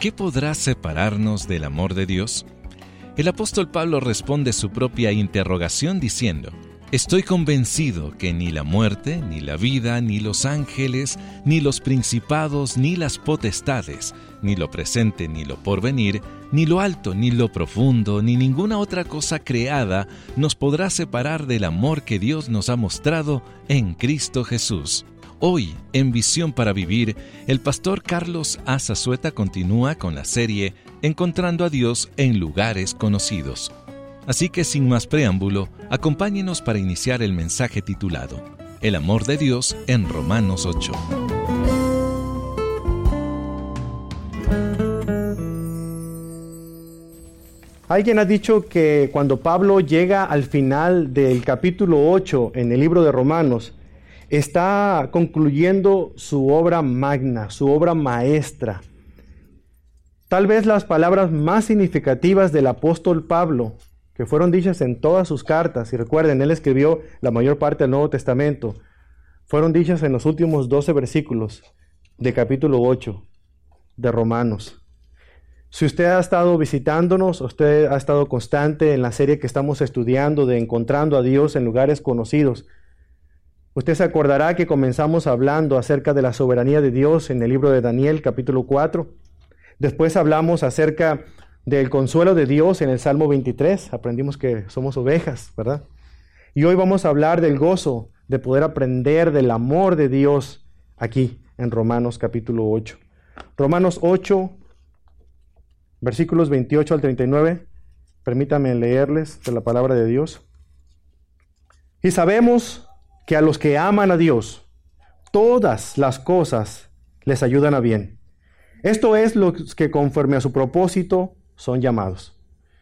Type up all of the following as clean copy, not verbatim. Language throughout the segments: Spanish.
¿qué podrá separarnos del amor de Dios? El apóstol Pablo responde su propia interrogación diciendo: estoy convencido que ni la muerte, ni la vida, ni los ángeles, ni los principados, ni las potestades, ni lo presente, ni lo porvenir, ni lo alto, ni lo profundo, ni ninguna otra cosa creada nos podrá separar del amor que Dios nos ha mostrado en Cristo Jesús. Hoy, en Visión para Vivir, el pastor Carlos A. Zazueta continúa con la serie Encontrando a Dios en lugares conocidos. Así que sin más preámbulo, acompáñenos para iniciar el mensaje titulado El amor de Dios en Romanos 8. Alguien ha dicho que cuando Pablo llega al final del capítulo 8 en el libro de Romanos, está concluyendo su obra magna, su obra maestra. Tal vez las palabras más significativas del apóstol Pablo, que fueron dichas en todas sus cartas, y recuerden, él escribió la mayor parte del Nuevo Testamento, fueron dichas en los últimos 12 versículos de capítulo 8 de Romanos. Si usted ha estado visitándonos, usted ha estado constante en la serie que estamos estudiando de Encontrando a Dios en lugares conocidos, usted se acordará que comenzamos hablando acerca de la soberanía de Dios en el libro de Daniel, capítulo 4. Después hablamos acerca del consuelo de Dios en el Salmo 23. Aprendimos que somos ovejas, ¿verdad? Y hoy vamos a hablar del gozo de poder aprender del amor de Dios aquí en Romanos, capítulo 8. Romanos 8, versículos 28 al 39. Permítanme leerles de la palabra de Dios. Y sabemos que a los que aman a Dios, todas las cosas les ayudan a bien. Esto es los que conforme a su propósito son llamados.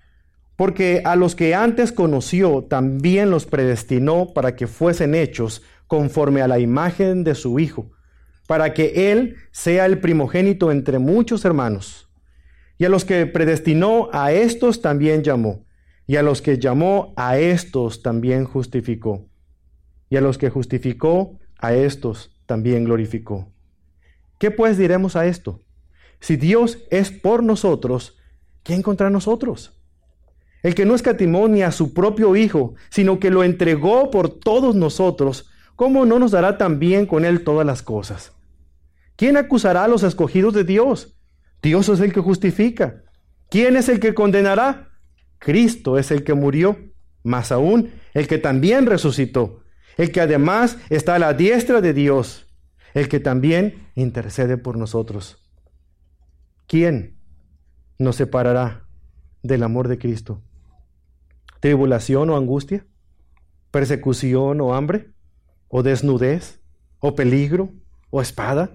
Porque a los que antes conoció, también los predestinó para que fuesen hechos conforme a la imagen de su Hijo, para que Él sea el primogénito entre muchos hermanos. Y a los que predestinó, a estos también llamó. Y a los que llamó, a estos también justificó. Y a los que justificó, a estos también glorificó. ¿Qué pues diremos a esto? Si Dios es por nosotros, ¿quién contra nosotros? El que no escatimó ni a su propio Hijo, sino que lo entregó por todos nosotros, ¿cómo no nos dará también con Él todas las cosas? ¿Quién acusará a los escogidos de Dios? Dios es el que justifica. ¿Quién es el que condenará? Cristo es el que murió, más aún el que también resucitó, el que además está a la diestra de Dios, el que también intercede por nosotros. ¿Quién nos separará del amor de Cristo? ¿Tribulación o angustia? ¿Persecución o hambre? ¿O desnudez? ¿O peligro? ¿O espada?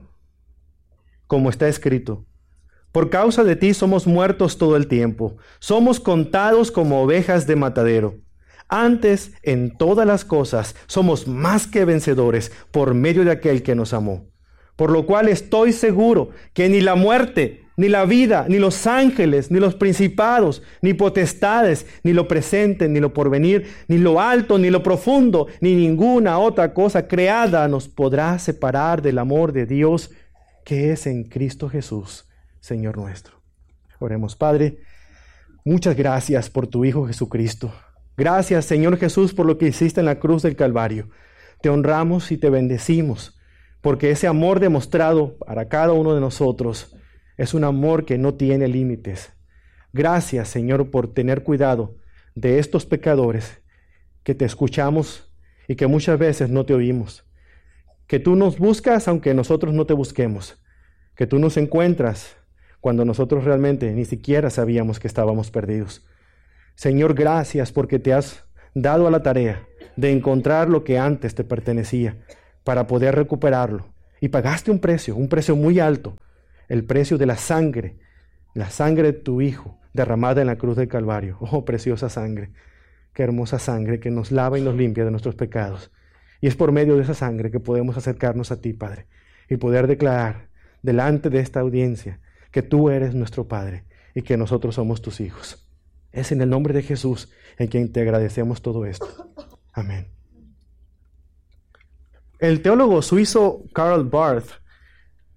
Como está escrito: por causa de ti somos muertos todo el tiempo, somos contados como ovejas de matadero. Antes, en todas las cosas, somos más que vencedores por medio de aquel que nos amó. Por lo cual estoy seguro que ni la muerte, ni la vida, ni los ángeles, ni los principados, ni potestades, ni lo presente, ni lo porvenir, ni lo alto, ni lo profundo, ni ninguna otra cosa creada nos podrá separar del amor de Dios que es en Cristo Jesús, Señor nuestro. Oremos. Padre, muchas gracias por tu Hijo Jesucristo. Gracias, Señor Jesús, por lo que hiciste en la cruz del Calvario. Te honramos y te bendecimos, porque ese amor demostrado para cada uno de nosotros es un amor que no tiene límites. Gracias, Señor, por tener cuidado de estos pecadores que te escuchamos y que muchas veces no te oímos. Que tú nos buscas aunque nosotros no te busquemos. Que tú nos encuentras cuando nosotros realmente ni siquiera sabíamos que estábamos perdidos. Señor, gracias porque te has dado a la tarea de encontrar lo que antes te pertenecía para poder recuperarlo. Y pagaste un precio muy alto, el precio de la sangre de tu Hijo derramada en la cruz del Calvario. Oh, preciosa sangre, qué hermosa sangre que nos lava y nos limpia de nuestros pecados. Y es por medio de esa sangre que podemos acercarnos a ti, Padre, y poder declarar delante de esta audiencia que tú eres nuestro Padre y que nosotros somos tus hijos. Es en el nombre de Jesús en quien te agradecemos todo esto. Amén. El teólogo suizo Karl Barth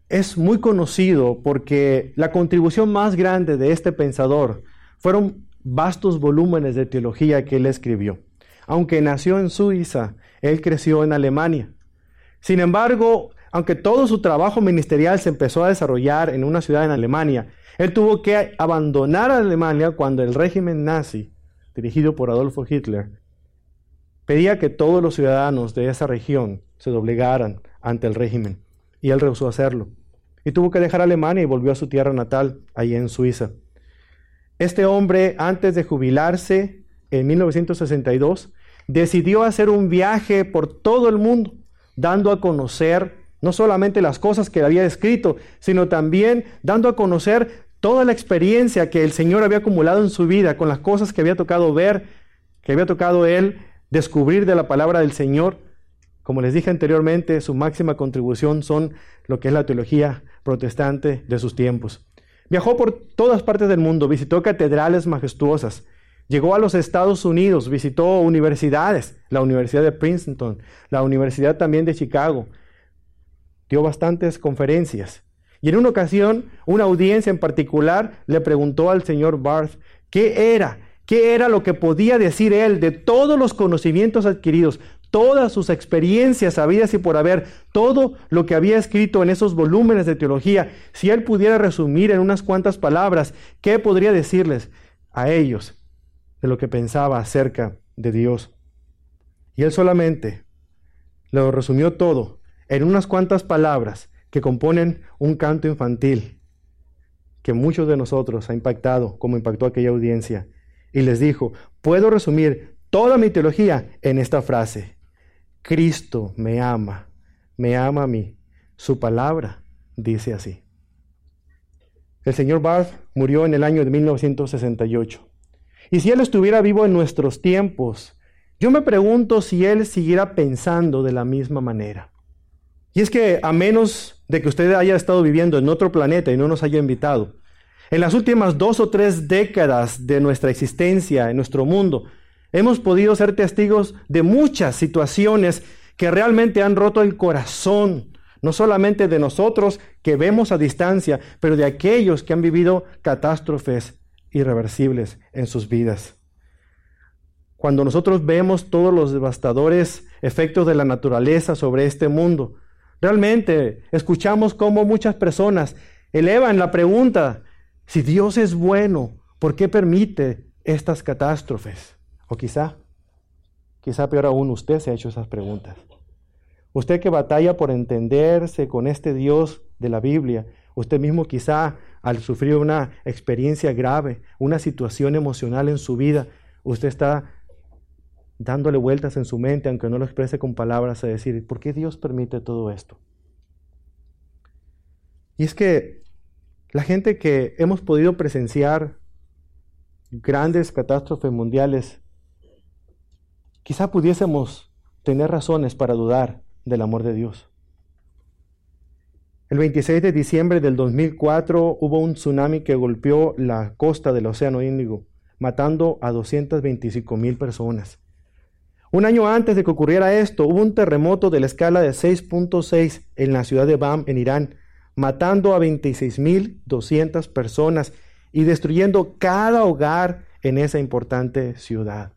es muy conocido porque la contribución más grande de este pensador fueron vastos volúmenes de teología que él escribió. Aunque nació en Suiza, él creció en Alemania. Sin embargo, aunque todo su trabajo ministerial se empezó a desarrollar en una ciudad en Alemania, él tuvo que abandonar Alemania cuando el régimen nazi, dirigido por Adolfo Hitler, pedía que todos los ciudadanos de esa región se doblegaran ante el régimen, y él rehusó hacerlo. Y tuvo que dejar Alemania y volvió a su tierra natal, allí en Suiza. Este hombre, antes de jubilarse en 1962, decidió hacer un viaje por todo el mundo, dando a conocer no solamente las cosas que había escrito, sino también dando a conocer toda la experiencia que el Señor había acumulado en su vida, con las cosas que había tocado ver, que había tocado él descubrir de la palabra del Señor. Como les dije anteriormente, su máxima contribución son lo que es la teología protestante de sus tiempos. Viajó por todas partes del mundo, visitó catedrales majestuosas, llegó a los Estados Unidos, visitó universidades, la Universidad de Princeton, la Universidad también de Chicago, dio bastantes conferencias. Y en una ocasión, una audiencia en particular le preguntó al señor Barth qué era lo que podía decir él de todos los conocimientos adquiridos, todas sus experiencias habidas y por haber, todo lo que había escrito en esos volúmenes de teología. Si él pudiera resumir en unas cuantas palabras, ¿qué podría decirles a ellos de lo que pensaba acerca de Dios? Y él solamente lo resumió todo en unas cuantas palabras que componen un canto infantil que muchos de nosotros ha impactado, como impactó aquella audiencia. Y les dijo: puedo resumir toda mi teología en esta frase: Cristo me ama a mí. Su palabra dice así. El señor Barth murió en el año de 1968. Y si él estuviera vivo en nuestros tiempos, yo me pregunto si él siguiera pensando de la misma manera. Y es que, a menos de que usted haya estado viviendo en otro planeta y no nos haya invitado, en las últimas 2 o 3 décadas de nuestra existencia en nuestro mundo, hemos podido ser testigos de muchas situaciones que realmente han roto el corazón, no solamente de nosotros que vemos a distancia, pero de aquellos que han vivido catástrofes irreversibles en sus vidas. Cuando nosotros vemos todos los devastadores efectos de la naturaleza sobre este mundo, realmente escuchamos cómo muchas personas elevan la pregunta: si Dios es bueno, ¿por qué permite estas catástrofes? O quizá peor aún, usted se ha hecho esas preguntas. Usted que batalla por entenderse con este Dios de la Biblia, usted mismo quizá al sufrir una experiencia grave, una situación emocional en su vida, usted está dándole vueltas en su mente, aunque no lo exprese con palabras, a decir: ¿por qué Dios permite todo esto? Y es que la gente que hemos podido presenciar grandes catástrofes mundiales, quizá pudiésemos tener razones para dudar del amor de Dios. El 26 de diciembre del 2004 hubo un tsunami que golpeó la costa del Océano Índico, matando a 225,000 personas. Un año antes de que ocurriera esto, hubo un terremoto de la escala de 6.6 en la ciudad de Bam, en Irán, matando a 26,200 personas y destruyendo cada hogar en esa importante ciudad.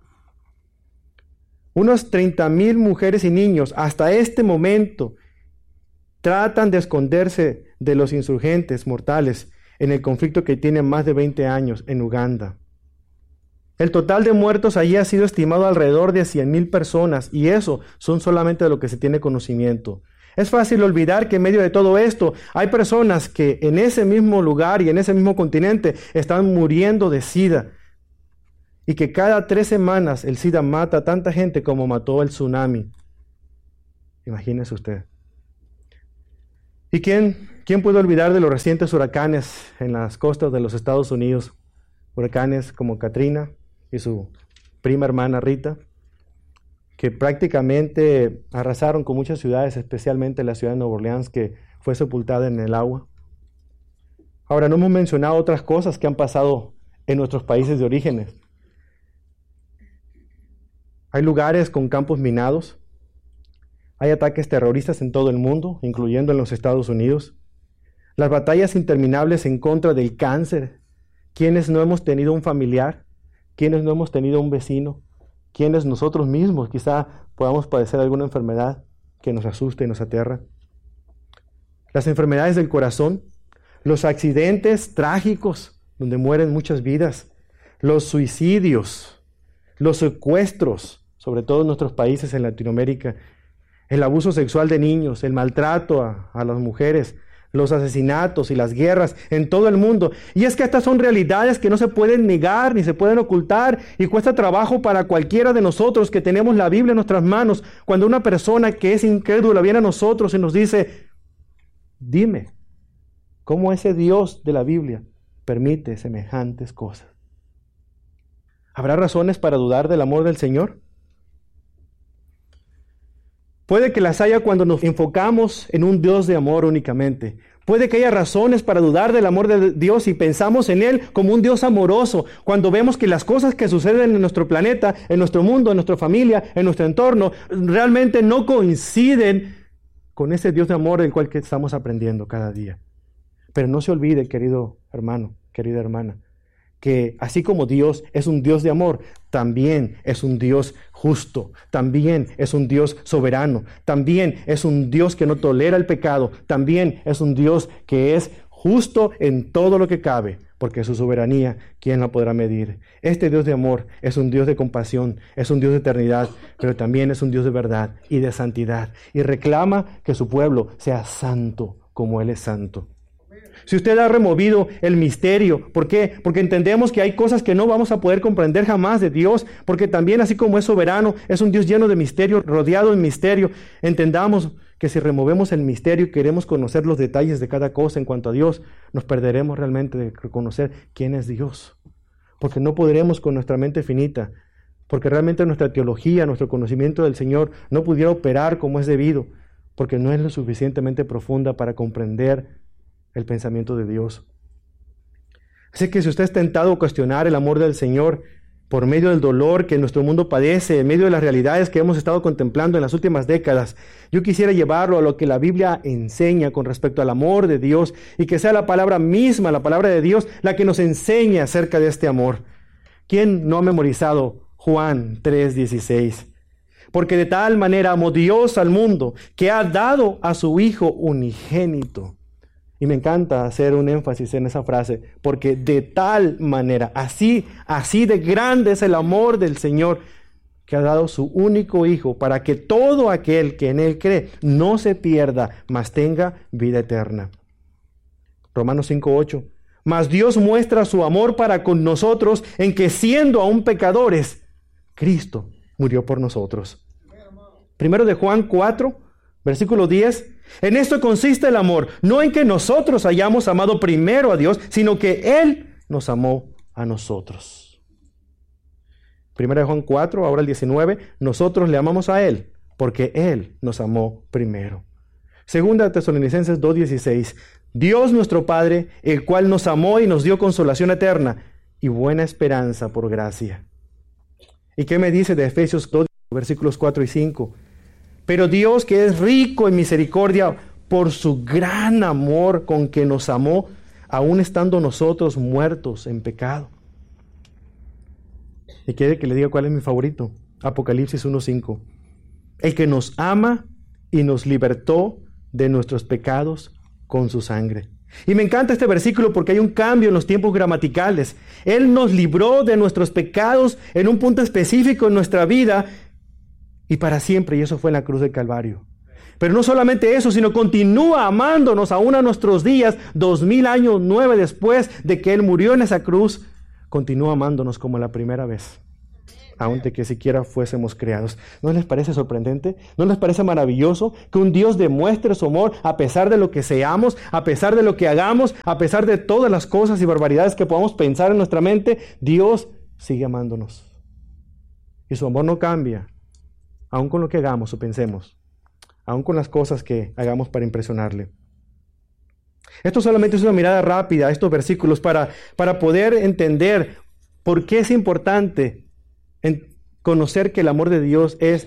Unos 30,000 mujeres y niños hasta este momento tratan de esconderse de los insurgentes mortales en el conflicto que tiene más de 20 años en Uganda. El total de muertos allí ha sido estimado alrededor de 100,000 personas, y eso son solamente de lo que se tiene conocimiento. Es fácil olvidar que en medio de todo esto hay personas que en ese mismo lugar y en ese mismo continente están muriendo de SIDA, y que cada 3 semanas el SIDA mata a tanta gente como mató el tsunami. Imagínese usted. ¿Y quién puede olvidar de los recientes huracanes en las costas de los Estados Unidos? Huracanes como Katrina y su prima hermana Rita, que prácticamente arrasaron con muchas ciudades, especialmente la ciudad de Nueva Orleans, que fue sepultada en el agua. Ahora, no hemos mencionado otras cosas que han pasado en nuestros países de orígenes. Hay lugares con campos minados. Hay ataques terroristas en todo el mundo, incluyendo en los Estados Unidos. Las batallas interminables en contra del cáncer. ¿Quiénes no hemos tenido un familiar? ¿Quiénes no hemos tenido un vecino? ¿Quiénes nosotros mismos quizá podamos padecer alguna enfermedad que nos asuste y nos aterra? Las enfermedades del corazón, los accidentes trágicos donde mueren muchas vidas, los suicidios, los secuestros, sobre todo en nuestros países en Latinoamérica, el abuso sexual de niños, el maltrato a las mujeres, los asesinatos y las guerras en todo el mundo. Y es que estas son realidades que no se pueden negar ni se pueden ocultar, y cuesta trabajo para cualquiera de nosotros que tenemos la Biblia en nuestras manos. Cuando una persona que es incrédula viene a nosotros y nos dice: dime, ¿cómo ese Dios de la Biblia permite semejantes cosas? ¿Habrá razones para dudar del amor del Señor? Puede que las haya cuando nos enfocamos en un Dios de amor únicamente. Puede que haya razones para dudar del amor de Dios y pensamos en Él como un Dios amoroso, cuando vemos que las cosas que suceden en nuestro planeta, en nuestro mundo, en nuestra familia, en nuestro entorno, realmente no coinciden con ese Dios de amor del cual que estamos aprendiendo cada día. Pero no se olvide, querido hermano, querida hermana, que así como Dios es un Dios de amor, también es un Dios justo, también es un Dios soberano, también es un Dios que no tolera el pecado, también es un Dios que es justo en todo lo que cabe, porque su soberanía, ¿quién la podrá medir? Este Dios de amor es un Dios de compasión, es un Dios de eternidad, pero también es un Dios de verdad y de santidad, y reclama que su pueblo sea santo como Él es santo. Si usted ha removido el misterio, ¿por qué? Porque entendemos que hay cosas que no vamos a poder comprender jamás de Dios, porque también así como es soberano, es un Dios lleno de misterio, rodeado de misterio. Entendamos que si removemos el misterio y queremos conocer los detalles de cada cosa en cuanto a Dios, nos perderemos realmente de reconocer quién es Dios, porque no podremos con nuestra mente finita, porque realmente nuestra teología, nuestro conocimiento del Señor no pudiera operar como es debido, porque no es lo suficientemente profunda para comprender el pensamiento de Dios. Así que si usted es tentado a cuestionar el amor del Señor por medio del dolor que nuestro mundo padece, en medio de las realidades que hemos estado contemplando en las últimas décadas, yo quisiera llevarlo a lo que la Biblia enseña con respecto al amor de Dios, y que sea la palabra misma, la palabra de Dios, la que nos enseñe acerca de este amor. ¿Quién no ha memorizado Juan 3:16? Porque de tal manera amó Dios al mundo, que ha dado a su Hijo unigénito. Y me encanta hacer un énfasis en esa frase, porque de tal manera, así de grande es el amor del Señor, que ha dado su único Hijo, para que todo aquel que en Él cree no se pierda, mas tenga vida eterna. Romanos 5:8. Mas Dios muestra su amor para con nosotros en que, siendo aún pecadores, Cristo murió por nosotros. Primero de Juan 4, versículo 10. En esto consiste el amor, no en que nosotros hayamos amado primero a Dios, sino que Él nos amó a nosotros. Primera de Juan 4, ahora el 19, nosotros le amamos a Él, porque Él nos amó primero. Segunda de Tesalonicenses 2:16, Dios nuestro Padre, el cual nos amó y nos dio consolación eterna y buena esperanza por gracia. ¿Y qué me dice de Efesios 2, versículos 4 y 5? Pero Dios, que es rico en misericordia, por su gran amor con que nos amó, aun estando nosotros muertos en pecado. Y quiere que le diga cuál es mi favorito. Apocalipsis 1:5. El que nos ama y nos libertó de nuestros pecados con su sangre. Y me encanta este versículo porque hay un cambio en los tiempos gramaticales. Él nos libró de nuestros pecados en un punto específico en nuestra vida, y para siempre, y eso fue en la cruz del Calvario. Pero no solamente eso, sino continúa amándonos aún a nuestros días, 2000 años 9 después de que Él murió en esa cruz, continúa amándonos como la primera vez, aun de que siquiera fuésemos creados. ¿No les parece sorprendente? ¿No les parece maravilloso que un Dios demuestre su amor a pesar de lo que seamos, a pesar de lo que hagamos, a pesar de todas las cosas y barbaridades que podamos pensar en nuestra mente? Dios sigue amándonos. Y su amor no cambia, aun con lo que hagamos o pensemos, aun con las cosas que hagamos para impresionarle. Esto solamente es una mirada rápida a estos versículos para poder entender por qué es importante conocer que el amor de Dios es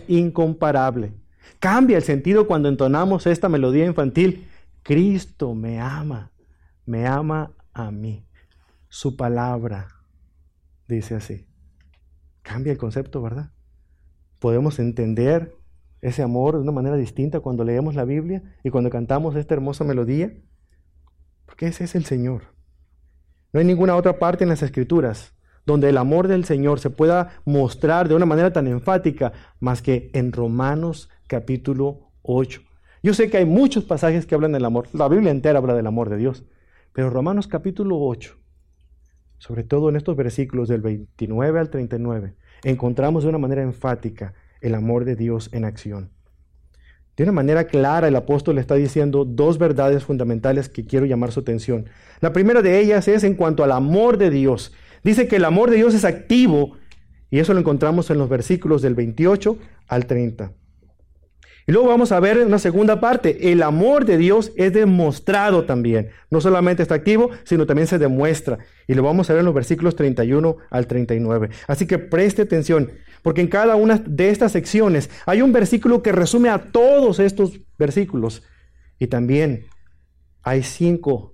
incomparable. Cambia el sentido cuando entonamos esta melodía infantil. Cristo me ama. me ama a mí. Su palabra dice así. Cambia el concepto, ¿verdad? Podemos entender ese amor de una manera distinta cuando leemos la Biblia y cuando cantamos esta hermosa melodía, porque ese es el Señor. No hay ninguna otra parte en las Escrituras donde el amor del Señor se pueda mostrar de una manera tan enfática más que en Romanos capítulo 8. Yo sé que hay muchos pasajes que hablan del amor, la Biblia entera habla del amor de Dios, pero Romanos capítulo 8, sobre todo en estos versículos del 29 al 39, encontramos de una manera enfática el amor de Dios en acción. De una manera clara el apóstol está diciendo dos verdades fundamentales que quiero llamar su atención. La primera de ellas es en cuanto al amor de Dios. Dice que el amor de Dios es activo y eso lo encontramos en los versículos del 28 al 30. Y luego vamos a ver en una segunda parte, el amor de Dios es demostrado también. No solamente está activo, sino también se demuestra. Y lo vamos a ver en los versículos 31 al 39. Así que preste atención, porque en cada una de estas secciones hay un versículo que resume a todos estos versículos. Y también hay cinco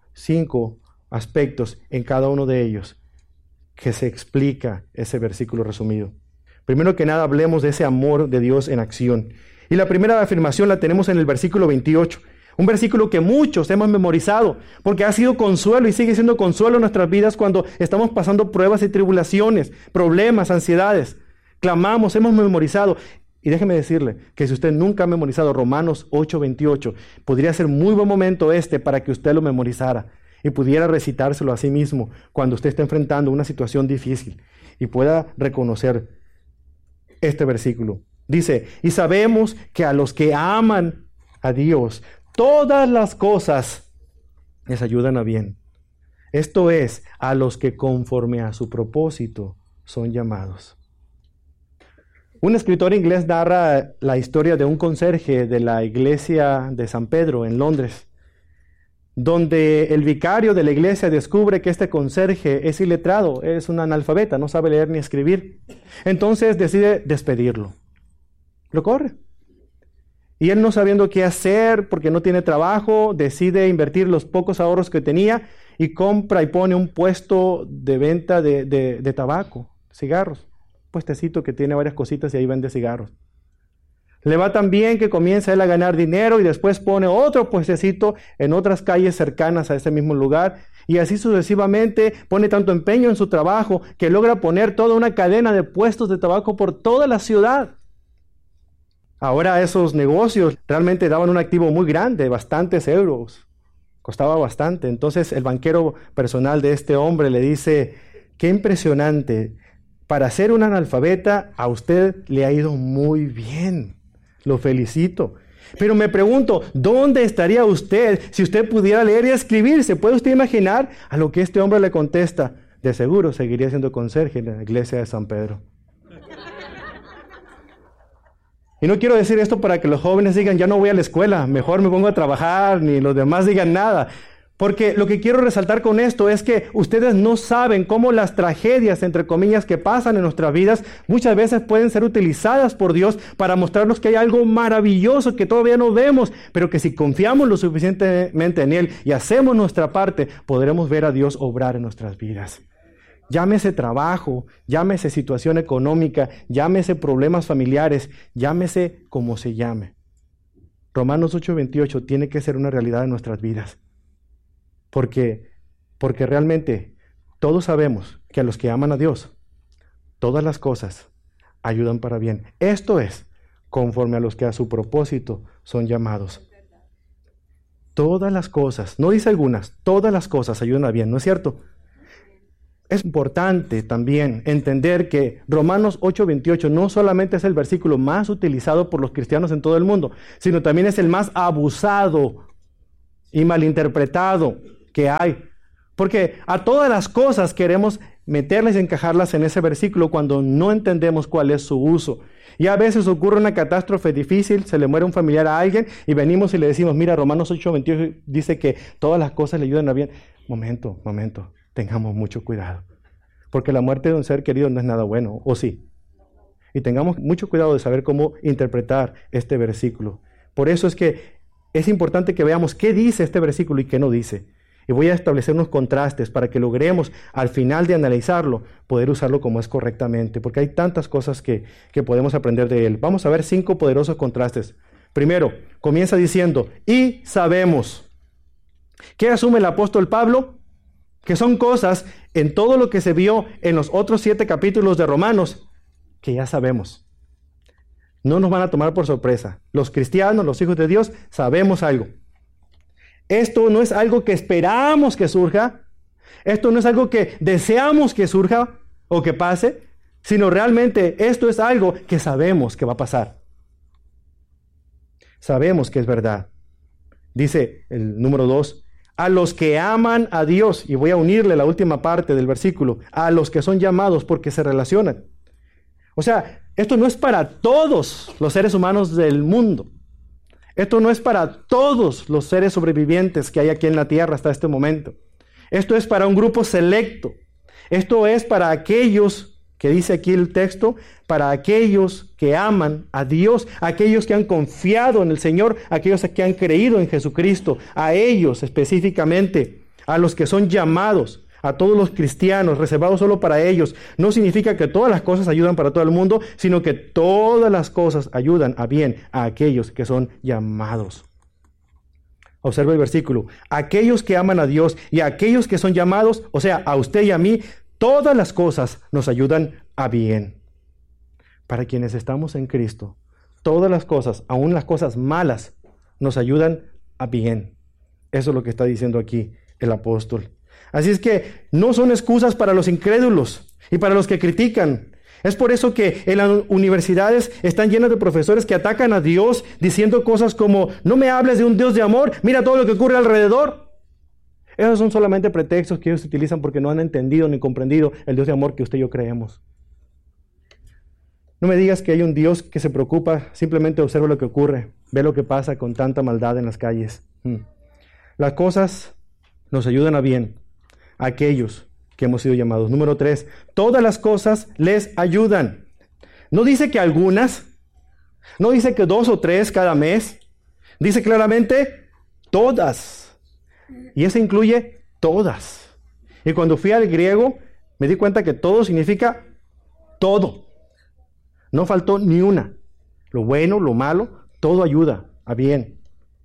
aspectos en cada uno de ellos que se explica ese versículo resumido. Primero que nada, hablemos de ese amor de Dios en acción. Y la primera afirmación la tenemos en el versículo 28, un versículo que muchos hemos memorizado, porque ha sido consuelo y sigue siendo consuelo en nuestras vidas cuando estamos pasando pruebas y tribulaciones, problemas, ansiedades. Clamamos, hemos memorizado. Y déjeme decirle que si usted nunca ha memorizado Romanos 8:28, podría ser muy buen momento para que usted lo memorizara y pudiera recitárselo a sí mismo cuando usted esté enfrentando una situación difícil y pueda reconocer este versículo. Dice, y sabemos que a los que aman a Dios, todas las cosas les ayudan a bien. Esto es, a los que conforme a su propósito son llamados. Un escritor inglés narra la historia de un conserje de la iglesia de San Pedro en Londres, donde el vicario de la iglesia descubre que este conserje es iletrado, es un analfabeta, no sabe leer ni escribir. Entonces decide despedirlo. Lo corre. Y él, no sabiendo qué hacer porque no tiene trabajo, decide invertir los pocos ahorros que tenía y compra y pone un puesto de venta de tabaco, cigarros. Un puestecito que tiene varias cositas y ahí vende cigarros. Le va tan bien que comienza él a ganar dinero y después pone otro puestecito en otras calles cercanas a ese mismo lugar. Y así sucesivamente pone tanto empeño en su trabajo que logra poner toda una cadena de puestos de tabaco por toda la ciudad. Ahora esos negocios realmente daban un activo muy grande, bastantes euros. Costaba bastante. Entonces el banquero personal de este hombre le dice, qué impresionante. Para ser un analfabeta, a usted le ha ido muy bien. Lo felicito. Pero me pregunto, ¿dónde estaría usted si usted pudiera leer y escribir? ¿Se puede usted imaginar? A lo que este hombre le contesta, de seguro seguiría siendo conserje en la iglesia de San Pedro. Y no quiero decir esto para que los jóvenes digan, ya no voy a la escuela, mejor me pongo a trabajar, ni los demás digan nada. Porque lo que quiero resaltar con esto es que ustedes no saben cómo las tragedias, entre comillas, que pasan en nuestras vidas, muchas veces pueden ser utilizadas por Dios para mostrarnos que hay algo maravilloso que todavía no vemos, pero que si confiamos lo suficientemente en Él y hacemos nuestra parte, podremos ver a Dios obrar en nuestras vidas. Llámese trabajo, llámese situación económica, llámese problemas familiares, llámese como se llame. Romanos 8:28 tiene que ser una realidad en nuestras vidas. Porque realmente todos sabemos que a los que aman a Dios, todas las cosas ayudan para bien. Esto es, conforme a los que a su propósito son llamados. Todas las cosas, no dice algunas, todas las cosas ayudan a bien, ¿no es cierto? Es importante también entender que Romanos 8:28 no solamente es el versículo más utilizado por los cristianos en todo el mundo, sino también es el más abusado y malinterpretado que hay. Porque a todas las cosas queremos meterlas y encajarlas en ese versículo cuando no entendemos cuál es su uso. Y a veces ocurre una catástrofe difícil, se le muere un familiar a alguien y venimos y le decimos, mira, Romanos 8:28 dice que todas las cosas le ayudan a bien. Momento, tengamos mucho cuidado. Porque la muerte de un ser querido no es nada bueno, ¿o sí? Y tengamos mucho cuidado de saber cómo interpretar este versículo. Por eso es que es importante que veamos qué dice este versículo y qué no dice. Y voy a establecer unos contrastes para que logremos, al final de analizarlo, poder usarlo como es correctamente, porque hay tantas cosas que podemos aprender de él. Vamos a ver 5 poderosos contrastes. Primero, comienza diciendo, y sabemos. ¿Qué asume el apóstol Pablo? Que son cosas en todo lo que se vio en los otros 7 capítulos de Romanos, que ya sabemos. No nos van a tomar por sorpresa. Los cristianos, los hijos de Dios, sabemos algo. Esto no es algo que esperamos que surja. Esto no es algo que deseamos que surja o que pase, sino realmente esto es algo que sabemos que va a pasar. Sabemos que es verdad. Dice el número 2, a los que aman a Dios, y voy a unirle la última parte del versículo, a los que son llamados porque se relacionan. O sea, esto no es para todos los seres humanos del mundo. Esto no es para todos los seres sobrevivientes que hay aquí en la tierra hasta este momento. Esto es para un grupo selecto. Esto es para aquellos, que dice aquí el texto, para aquellos que aman a Dios, aquellos que han confiado en el Señor, aquellos que han creído en Jesucristo, a ellos específicamente, a los que son llamados, a todos los cristianos, reservados solo para ellos. No significa que todas las cosas ayudan para todo el mundo, sino que todas las cosas ayudan a bien a aquellos que son llamados. Observa el versículo. Aquellos que aman a Dios y aquellos que son llamados, o sea, a usted y a mí, todas las cosas nos ayudan a bien. Para quienes estamos en Cristo, todas las cosas, aun las cosas malas, nos ayudan a bien. Eso es lo que está diciendo aquí el apóstol. Así es que no son excusas para los incrédulos y para los que critican. Es por eso que en las universidades están llenas de profesores que atacan a Dios diciendo cosas como, no me hables de un Dios de amor, mira todo lo que ocurre alrededor. Esos son solamente pretextos que ellos utilizan porque no han entendido ni comprendido el Dios de amor que usted y yo creemos. No me digas que hay un Dios que se preocupa, simplemente observa lo que ocurre, ve lo que pasa con tanta maldad en las calles. Las cosas nos ayudan a bien a aquellos que hemos sido llamados. Número 3, todas las cosas les ayudan. No dice que algunas, no dice que 2 o 3 cada mes, dice claramente todas. Y eso incluye todas. Y cuando fui al griego, me di cuenta que todo significa todo. No faltó ni una. Lo bueno, lo malo, todo ayuda a bien.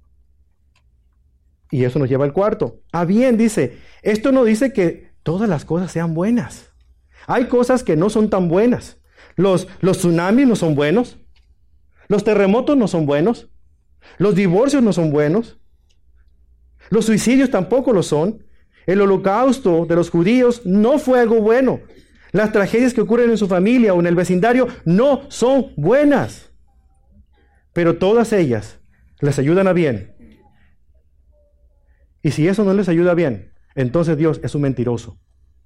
Y eso nos lleva al cuarto. A bien, dice. Esto no dice que todas las cosas sean buenas. Hay cosas que no son tan buenas. Los tsunamis no son buenos. Los terremotos no son buenos. Los divorcios no son buenos. Los suicidios tampoco lo son. El holocausto de los judíos no fue algo bueno. Las tragedias que ocurren en su familia o en el vecindario no son buenas. Pero todas ellas les ayudan a bien. Y si eso no les ayuda bien, entonces Dios es un mentiroso.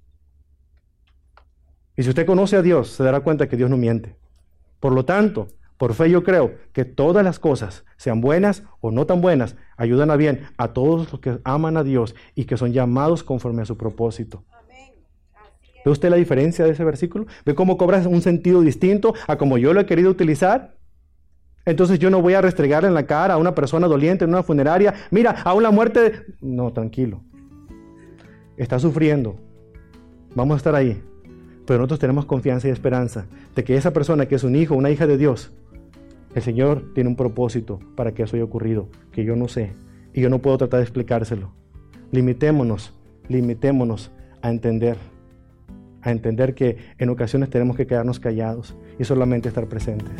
Y si usted conoce a Dios, se dará cuenta que Dios no miente. Por lo tanto, por fe yo creo que todas las cosas, sean buenas o no tan buenas, ayudan a bien a todos los que aman a Dios y que son llamados conforme a su propósito. ¿Ve usted la diferencia de ese versículo? ¿Ve cómo cobra un sentido distinto a como yo lo he querido utilizar? Entonces yo no voy a restregar en la cara a una persona doliente en una funeraria. Mira, aún la muerte... No, tranquilo. Está sufriendo. Vamos a estar ahí. Pero nosotros tenemos confianza y esperanza de que esa persona que es un hijo, una hija de Dios, el Señor tiene un propósito para que eso haya ocurrido, que yo no sé. Y yo no puedo tratar de explicárselo. Limitémonos a entender que en ocasiones tenemos que quedarnos callados y solamente estar presentes.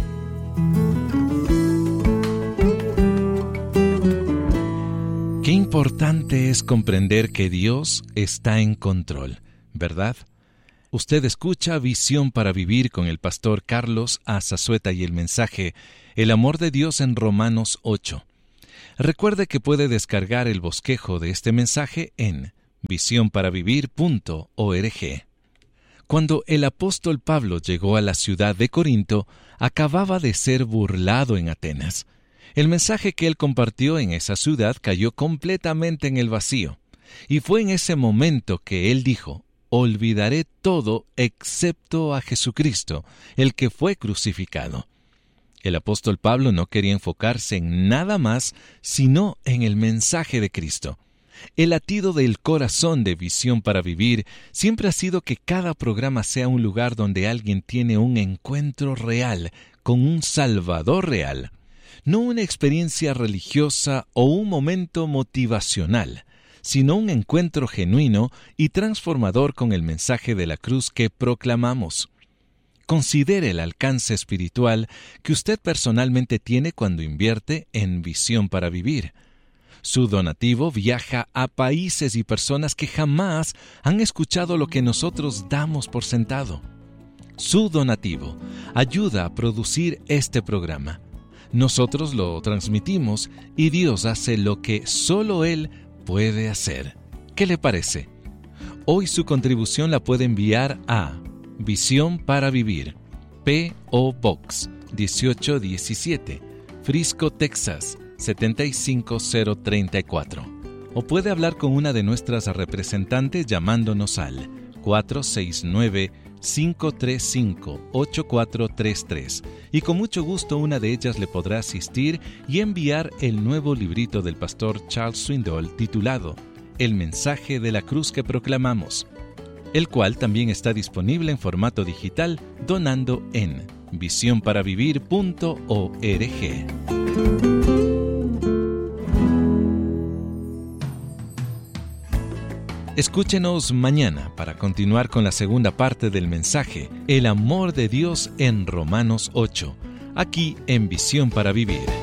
Qué importante es comprender que Dios está en control, ¿verdad? Usted escucha Visión para Vivir con el pastor Carlos A. Zazueta y el mensaje El amor de Dios en Romanos 8. Recuerde que puede descargar el bosquejo de este mensaje en visionparavivir.org. Cuando el apóstol Pablo llegó a la ciudad de Corinto, acababa de ser burlado en Atenas. El mensaje que él compartió en esa ciudad cayó completamente en el vacío. Y fue en ese momento que él dijo, olvidaré todo excepto a Jesucristo, el que fue crucificado. El apóstol Pablo no quería enfocarse en nada más, sino en el mensaje de Cristo. El latido del corazón de Visión para Vivir siempre ha sido que cada programa sea un lugar donde alguien tiene un encuentro real con un Salvador real, no una experiencia religiosa o un momento motivacional, sino un encuentro genuino y transformador con el mensaje de la cruz que proclamamos. Considere el alcance espiritual que usted personalmente tiene cuando invierte en Visión para Vivir. Su donativo viaja a países y personas que jamás han escuchado lo que nosotros damos por sentado. Su donativo ayuda a producir este programa. Nosotros lo transmitimos y Dios hace lo que solo Él puede hacer. ¿Qué le parece? Hoy su contribución la puede enviar a Visión para Vivir, P.O. Box 1817, Frisco, Texas 75034. O puede hablar con una de nuestras representantes llamándonos al 469-535-8433 y con mucho gusto una de ellas le podrá asistir y enviar el nuevo librito del pastor Charles Swindoll titulado El mensaje de la cruz que proclamamos, el cual también está disponible en formato digital donando en visionparavivir.org. Escúchenos mañana para continuar con la segunda parte del mensaje, El amor de Dios en Romanos 8, aquí en Visión para Vivir.